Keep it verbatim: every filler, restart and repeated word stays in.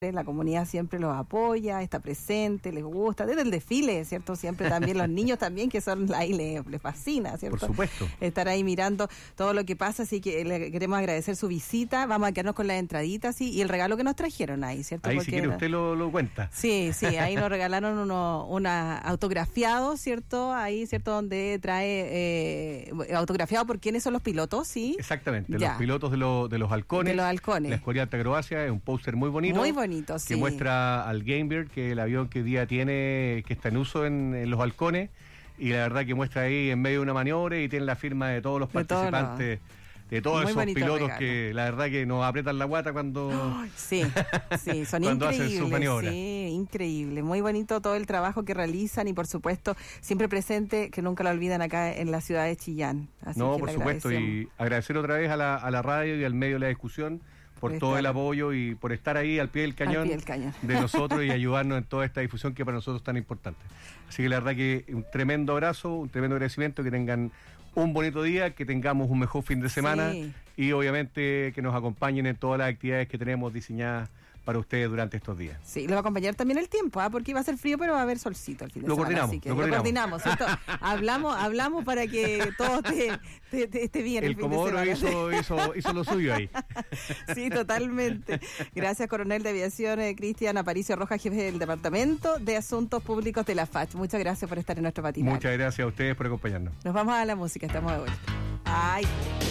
La comunidad siempre los apoya, está presente, les gusta, desde el desfile, ¿cierto? Siempre también los niños también, que son ahí les, les fascina, ¿cierto? Por supuesto. Estar ahí mirando todo lo que pasa, así que le queremos agradecer su visita, vamos a quedarnos con las entraditas ¿sí? y el regalo que nos trajeron ahí, ¿cierto? Ahí Porque si quiere usted lo, lo cuenta. Sí, sí, ahí nos regalaron uno, una autografiado, ¿cierto? Ahí, ¿cierto? Donde trae eh, autografiado por quiénes son los pilotos, ¿sí? Exactamente, ya. Los pilotos de, lo, de los halcones. De los halcones. La Escuela de Alta Acrobacia, es un póster muy bonito. Muy bonito, sí. Que muestra al Gamebird, que es el avión que hoy día tiene, que está en uso en, en los halcones, y la verdad que muestra ahí en medio de una maniobra y tiene la firma de todos los de participantes. Todo lo... De todos Muy esos pilotos regalo. Que la verdad que nos aprietan la guata cuando, oh, sí, sí, son cuando increíbles, hacen sus maniobras. Sí, increíble, muy bonito todo el trabajo que realizan y por supuesto siempre presente, que nunca lo olvidan acá en la ciudad de Chillán. Así no, que por supuesto, y agradecer otra vez a la, a la radio y al medio de la discusión por, por todo el apoyo y por estar ahí al pie del cañón, pie del cañón. de nosotros y ayudarnos en toda esta difusión que para nosotros es tan importante. Así que la verdad que un tremendo abrazo, un tremendo agradecimiento, que tengan un bonito día, que tengamos un mejor fin de semana sí. y obviamente que nos acompañen en todas las actividades que tenemos diseñadas para ustedes durante estos días. Sí, lo va a acompañar también el tiempo, ¿eh? Porque va a ser frío, pero va a haber solcito el fin de lo semana. Coordinamos, así que lo coordinamos. coordinamos, ¿cierto? hablamos, hablamos para que todo esté, te, te, esté bien el, el fin de semana. El Comodoro hizo, hizo, hizo lo suyo ahí. Sí, totalmente. Gracias, coronel de aviación eh, Cristian Aparicio Rojas, jefe del Departamento de Asuntos Públicos de la F A C. Muchas gracias por estar en nuestro matinal. Muchas gracias a ustedes por acompañarnos. Nos vamos a la música, estamos de vuelta. Ay.